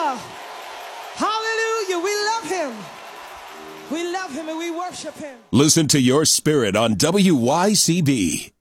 Hallelujah. Hallelujah. We love him. We love him and we worship him. Listen to your spirit on WYCB.